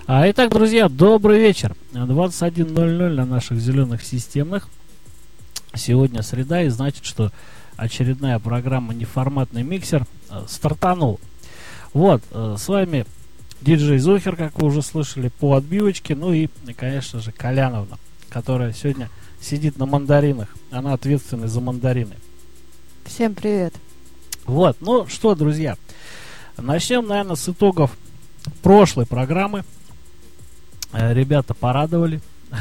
Итак, друзья, добрый вечер. 21:00 на наших зеленых системных. Сегодня среда, и значит, что очередная программа «Неформатный миксер» стартанул. Вот, с вами диджей Зухер, как вы уже слышали, по отбивочке. Ну и, конечно же, Коляновна, которая сегодня сидит на мандаринах. Она ответственна за мандарины. Всем привет. Вот, ну что, друзья, начнем, наверное, с итогов прошлой программы. Ребята порадовали.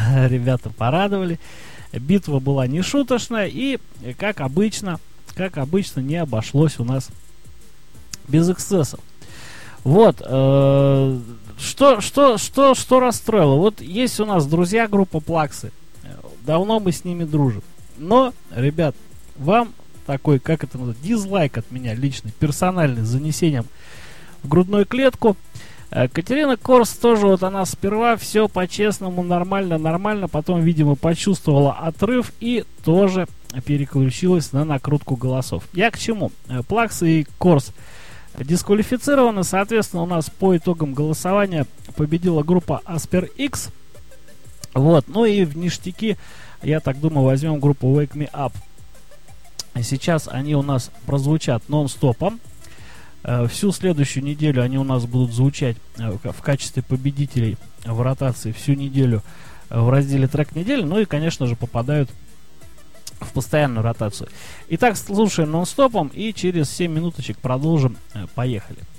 Битва была нешуточная, и, как обычно, не обошлось у нас без эксцессов. Вот, что расстроило? Вот есть у нас друзья группа Плаксы. Давно мы с ними дружим. Но, ребят, вам такой, как это называется, дизлайк от меня личный, персональный, с занесением в грудную клетку. Катерина Корс тоже, вот она сперва все по-честному, нормально, потом, видимо, почувствовала отрыв и тоже переключилась на накрутку голосов. Я к чему? Плакс и Корс дисквалифицированы, соответственно, у нас по итогам голосования победила группа Asper X. Вот, ну и в ништяки, я так думаю, возьмем группу Wake Me Up. Сейчас они у нас прозвучат нон-стопом. Всю следующую неделю они у нас будут звучать в качестве победителей в ротации всю неделю в разделе трек недели. Ну и, конечно же, попадают в постоянную ротацию. Итак, слушаем нон-стопом и через 7 минуточек продолжим. Поехали.